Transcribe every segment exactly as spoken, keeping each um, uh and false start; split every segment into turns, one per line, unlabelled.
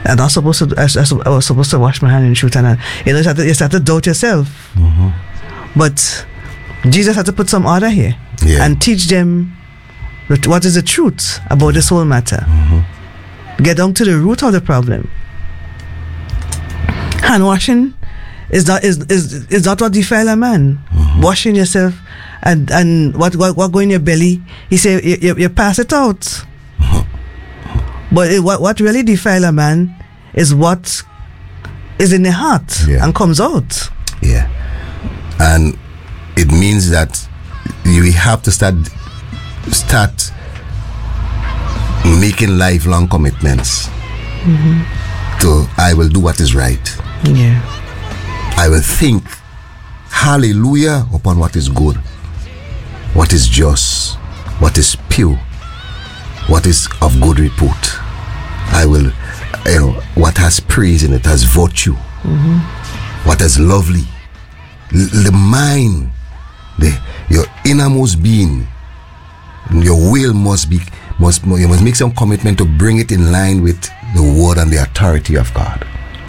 I'm not supposed to. I, I was supposed to wash my hand in truth, and uh, you know, you start to, you start to doubt yourself.
Mm-hmm.
But Jesus had to put some order here
yeah.
and teach them what is the truth about this whole matter.
Mm-hmm.
Get down to the root of the problem. Hand washing is not is is, is not what defile a man.
Mm-hmm.
Washing yourself and and what what, what go in your belly. He say you, you, you pass it out. Mm-hmm. But it, what what really defile a man is what is in the heart
yeah.
and comes out.
Yeah, and it means that you have to start start making lifelong commitments. Mm-hmm. To I will do what is right.
Yeah.
I will think, hallelujah, upon what is good, what is just, what is pure, what is of good report. I will, you know, what has praise in it, has virtue, mm-hmm. what is lovely. L- the mind, the your innermost being, your will must be, must you must make some commitment to bring it in line with the word and the authority of God.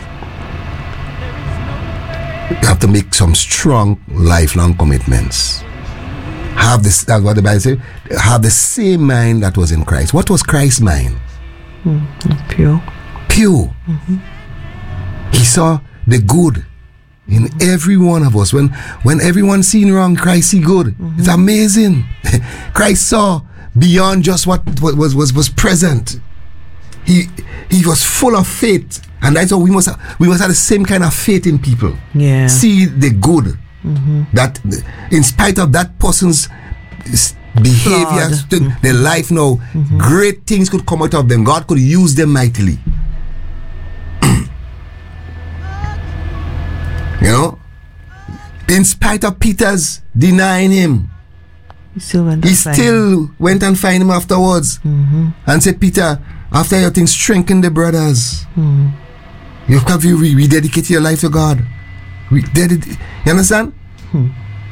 You have to make some strong lifelong commitments. Have this, that's what the Bible says, have the same mind that was in Christ. What was Christ's mind?
Mm-hmm. Pure.
Pure. Mm-hmm. He saw the good in every one of us. When when everyone seen wrong, Christ see good. Mm-hmm. It's amazing. Christ saw beyond just what, what was, was, was present. He he was full of faith. And that's why we must have, we must have the same kind of faith in people.
Yeah.
See the good.
Mm-hmm.
That in spite of that person's behavior, mm-hmm. their life now, mm-hmm. great things could come out of them. God could use them mightily. You know? In spite of Peter's denying him,
he still went,
he
and,
still
find
went and find him afterwards.
Mm-hmm.
And said, Peter, after your thing, strengthen the brothers.
Mm-hmm.
You have to re- rededicate your life to God. Rededicate. You understand?
Hmm.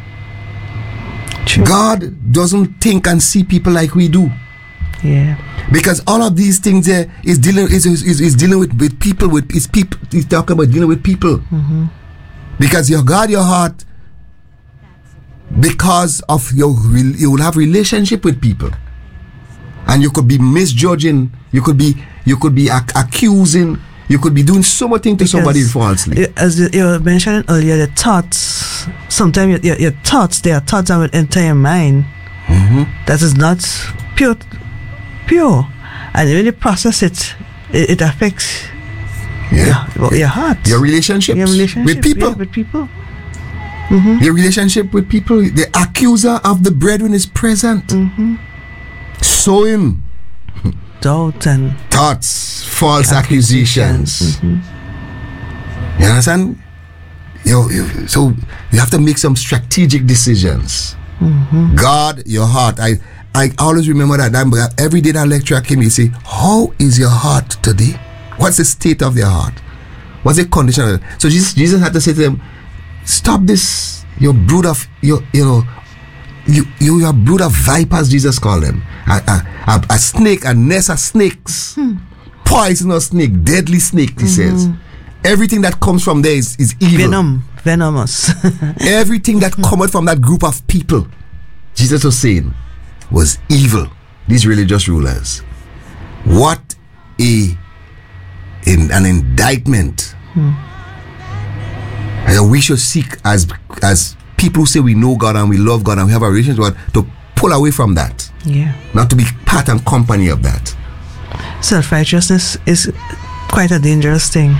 God doesn't think and see people like we do.
Yeah.
Because all of these things there is dealing is is, is dealing with, with people with is people he's talking about dealing with people.
Mm-hmm.
Because you guard your heart because of your you will have relationship with people. And you could be misjudging, you could be you could be ac- accusing. You could be doing so much thing to because somebody falsely.
As you were mentioning earlier, the thoughts, sometimes your, your, your thoughts, they are thoughts that will enter your mind.
Mm-hmm.
That is not pure. pure. And when you process it, it, it affects
yeah.
your, your heart.
Your relationships
your relationship
with people.
Yeah, with people. Mm-hmm.
Your relationship with people. The accuser of the brethren is present.
Mm-hmm.
Sowing
doubt and
thoughts, false accusations.
Mm-hmm.
You understand? You, you, so you have to make some strategic decisions.
Mm-hmm.
Guard your heart. I I always remember that. that every day that lecturer came, he say, "How is your heart today? What's the state of your heart? What's the condition of it?" So Jesus, Jesus had to say to them, "Stop this, your brood of your you know." You, you, your brood of vipers, Jesus called them. A, a, a, a snake, a nest of snakes. Hmm. Poisonous snake, deadly snake, he mm-hmm. says. Everything that comes from there is, is evil.
Venom, venomous.
Everything that cometh from that group of people, Jesus was saying, was evil. These religious rulers. What a in, an indictment.
Hmm.
And we should seek as as people who say we know God and we love God and we have a relationship with God to pull away from that.
Yeah.
Not to be part and company of that.
Self-righteousness is quite a dangerous thing.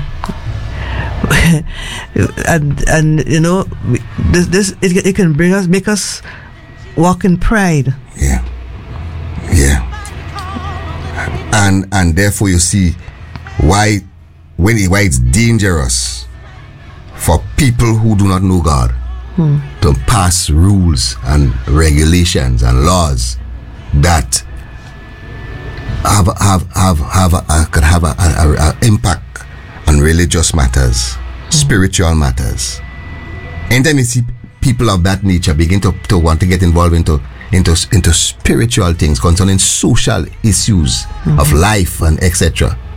and and you know this this it, it can bring us make us walk in pride.
Yeah. Yeah. And and therefore you see why when it, why it's dangerous for people who do not know God hmm. to pass rules and regulations and laws that have have have have a, a, could have a, a, a impact on religious matters, hmm. spiritual matters. Anytime you see people of that nature begin to, to want to get involved into into into spiritual things concerning social issues mm-hmm. of life and et cetera,